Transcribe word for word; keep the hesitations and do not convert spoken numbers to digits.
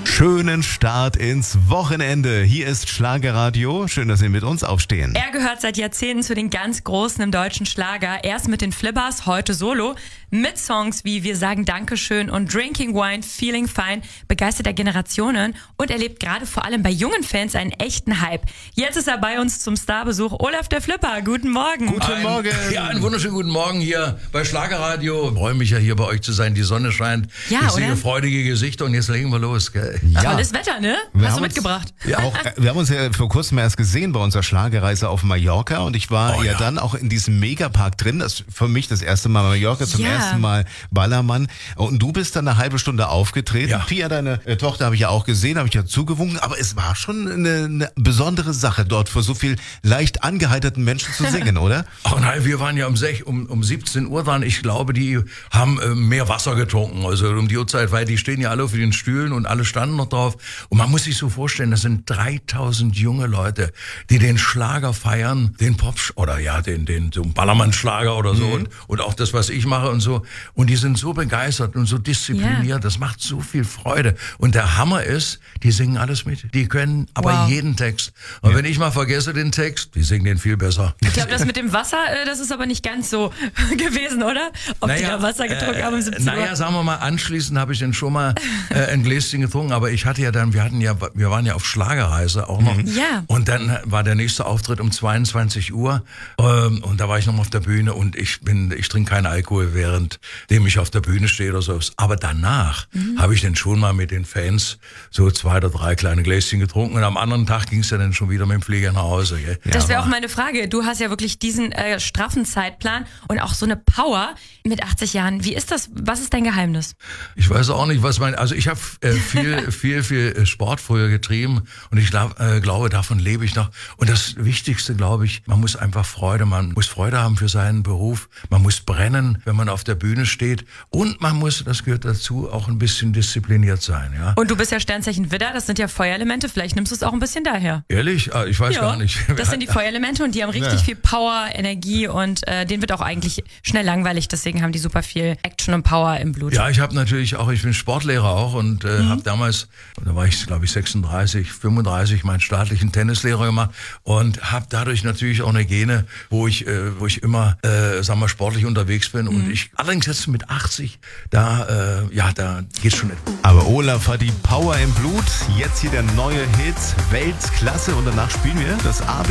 Schönen Start ins Wochenende. Hier ist Schlagerradio. Schön, dass Sie mit uns aufstehen. Er gehört seit Jahrzehnten zu den ganz Großen im deutschen Schlager. Erst mit den Flippers, heute solo. Mit Songs wie Wir sagen Dankeschön und Drinking Wine, Feeling Fine begeistert er Generationen und erlebt gerade vor allem bei jungen Fans einen echten Hype. Jetzt ist er bei uns zum Starbesuch. Olaf der Flipper, guten Morgen. Guten Ein, Morgen. Ja, einen wunderschönen guten Morgen hier bei Schlagerradio. Ich freue mich ja hier bei euch zu sein. Die Sonne scheint. Ja, ich sehe oder? freudige Gesichter und jetzt legen wir los. Gell? Ja. Tolles Wetter, ne? Wir Hast haben du mitgebracht? Uns, ja. auch, äh, wir haben uns ja vor kurzem erst gesehen bei unserer Schlagerreise auf Mallorca und ich war Oh, ja, ja. dann auch in diesem Megapark drin. Das ist für mich das erste Mal Mallorca, zum Ja. ersten Mal Ballermann. Und du bist dann eine halbe Stunde aufgetreten. Ja. Pia, deine äh, Tochter, habe ich ja auch gesehen, habe ich ja zugewunken. Aber es war schon eine, eine besondere Sache, dort vor so viel leicht angeheiterten Menschen zu singen, oder? Ach nein, wir waren ja um, sech, um, um siebzehn Uhr dran. Ich glaube, die haben äh, mehr Wasser getrunken. Also um die Uhrzeit, weil die stehen ja alle auf den Stühlen und alle standen noch drauf. Und man muss sich so vorstellen, das sind dreitausend junge Leute, die den Schlager feiern, den Pop oder ja, den, den so Ballermann-Schlager oder so, mhm. und, und auch das, was ich mache und so. Und die sind so begeistert und so diszipliniert. Ja. Das macht so viel Freude. Und der Hammer ist, die singen alles mit. Die können aber Wow. jeden Text. Und Ja. wenn ich mal vergesse den Text, die singen den viel besser. Ich glaube, das mit dem Wasser, äh, das ist aber nicht ganz so gewesen, oder? Ob die da Wasser getrunken äh, haben um siebzehn Uhr? Naja, sagen wir mal, anschließend habe ich dann schon mal äh, ein Gläschen getrunken, aber ich hatte ja dann, wir hatten ja, wir waren ja auf Schlagerreise auch noch. Ja. Und dann war der nächste Auftritt um zweiundzwanzig Uhr ähm, und da war ich noch mal auf der Bühne und ich bin, ich trinke keinen Alkohol, währenddem ich auf der Bühne stehe oder so. Aber danach mhm. habe ich dann schon mal mit den Fans so zwei oder drei kleine Gläschen getrunken und am anderen Tag ging es ja dann schon wieder mit dem Flieger nach Hause. Gell? Das wäre Aber- auch meine Frage. Du hast ja wirklich diesen äh, straffen Zeitplan und auch so eine Power mit achtzig Jahren. Wie ist das? Was ist dein Geheimnis? Ich weiß auch nicht, was mein, also ich habe äh, viel, viel, viel Sport früher getrieben und ich glaub, äh, glaube, davon lebe ich noch. Und das Wichtigste, glaube ich, man muss einfach Freude, man muss Freude haben für seinen Beruf, man muss brennen, wenn man auf der Bühne steht und man muss, das gehört dazu, auch ein bisschen diszipliniert sein, ja. Und du bist ja Sternzeichen Widder, das sind ja Feuerelemente. Vielleicht nimmst du es auch ein bisschen daher. Ehrlich? Ah, ich weiß gar nicht. Das sind die Feuerelemente und die haben richtig Ja. viel Power, Energie und äh, denen wird auch eigentlich schnell langweilig. Deswegen haben die super viel Action und Power im Blut. Ja, ich habe natürlich auch, ich bin Sportlehrer auch und äh, mhm. habe damals, da war ich glaube ich sechsunddreißig, fünfunddreißig, meinen staatlichen Tennislehrer gemacht und habe dadurch natürlich auch eine Gene, wo ich, äh, wo ich immer, äh, sagen wir, sportlich unterwegs bin. Mhm. Und ich, allerdings jetzt mit achtzig, da, äh, ja, da geht's schon nicht. Aber Olaf hat die Power im Blut. Jetzt hier der neue Hit, Weltklasse. Und danach spielen wir das A B